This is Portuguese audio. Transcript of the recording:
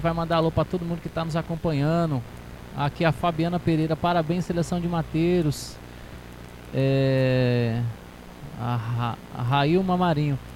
vai mandar alô para todo mundo que está nos acompanhando. Aqui a Fabiana Pereira, parabéns, seleção de Mateiros. A Railma Marinho.